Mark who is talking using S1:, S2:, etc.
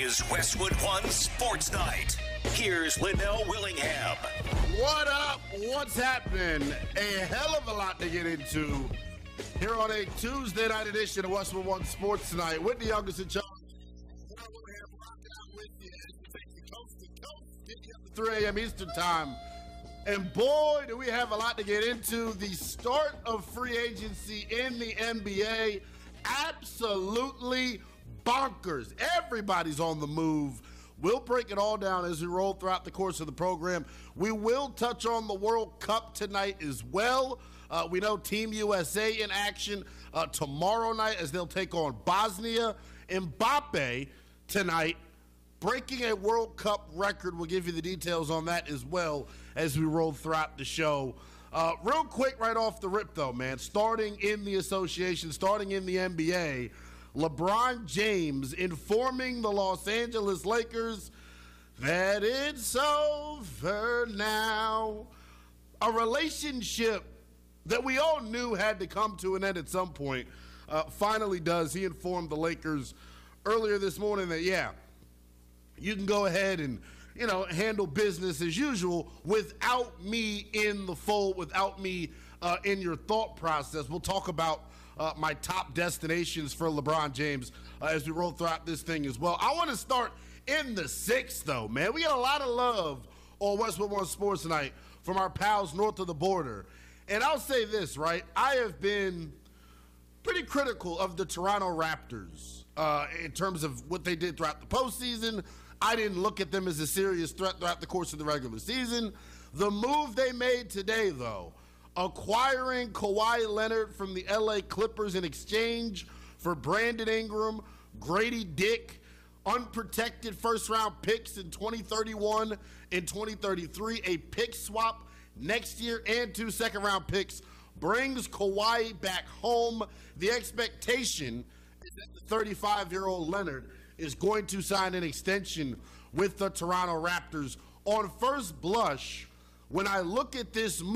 S1: is Westwood One Sports Night. Here's Linnell Willingham.
S2: What up? What's happening? A hell of a lot to get into here on a Tuesday night edition of Westwood One Sports Night with the youngest in charge. With you as we take you coast to coast, get you up to 3 a.m. Eastern time. And boy, do we have a lot to get into. The start of free agency in the NBA, absolutely bonkers. Everybody's on the move. We'll break it all down as we roll throughout the course of the program. We will touch on the World Cup tonight as well. We know Team USA in action tomorrow night as they'll take on Bosnia. Mbappe tonight, breaking a World Cup record. We'll give you the details on that as well as we roll throughout the show. Real quick, right off the rip, though, man, starting in the association, starting in the NBA, LeBron James informing the Los Angeles Lakers that it's over now. A relationship that we all knew had to come to an end at some point finally does. He informed the Lakers earlier this morning that, yeah, you can go ahead and, handle business as usual without me in the fold, without me in your thought process. We'll talk about my top destinations for LeBron James as we roll throughout this thing as well. I want to start in the 6th, though, man. We got a lot of love on Westwood One Sports tonight from our pals north of the border. And I'll say this, right? I have been pretty critical of the Toronto Raptors in terms of what they did throughout the postseason. I didn't look at them as a serious threat throughout the course of the regular season. The move they made today, though, acquiring Kawhi Leonard from the LA Clippers in exchange for Brandon Ingram, Grady Dick, unprotected first-round picks in 2031 and 2033, a pick swap next year, and 2 second-round picks, brings Kawhi back home. The expectation is that the 35-year-old Leonard is going to sign an extension with the Toronto Raptors. On first blush, when I look at this move,